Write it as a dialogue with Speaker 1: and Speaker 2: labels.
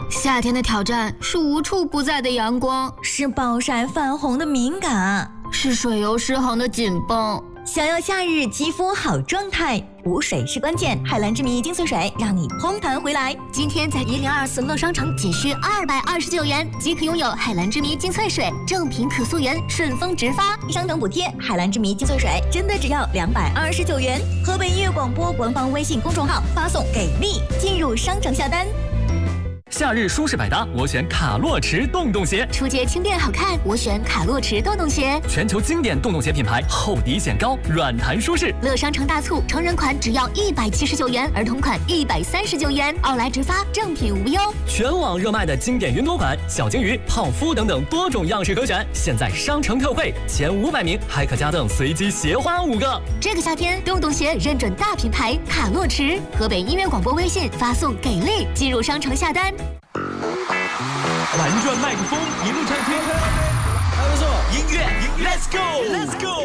Speaker 1: 夏天的挑战是无处不在的阳光，
Speaker 2: 是暴晒泛红的敏感，
Speaker 1: 是水油失衡的紧绷。
Speaker 2: 想要夏日肌肤好状态，补水是关键。海蓝之谜精粹水让你嘭弹回来。
Speaker 3: 今天在1024乐商城仅需229元即可拥有海蓝之谜精粹水，正品可溯源，顺丰直发，
Speaker 2: 商城补贴。海蓝之谜精粹水真的只要229元。河北音乐广播官方微信公众号发送给力进入商城下单。
Speaker 4: 夏日舒适百搭，我选卡洛驰洞洞鞋。
Speaker 3: 出街轻便好看，我选卡洛驰洞洞鞋。
Speaker 4: 全球经典洞洞鞋品牌，厚底显高，软弹舒适。
Speaker 3: 乐商城大促，成人款只要179元，儿童款139元，奥莱直发，正品无忧。
Speaker 4: 全网热卖的经典云朵款、小金鱼、泡芙等等多种样式可选，现在商城特惠，前500名还可加赠随机鞋花5个。
Speaker 3: 这个夏天，洞洞鞋认准大品牌卡洛驰。河北音乐广播微信发送给力进入商城下单。
Speaker 5: 玩转麦克风，一路畅听，还不错，音乐，Let's go。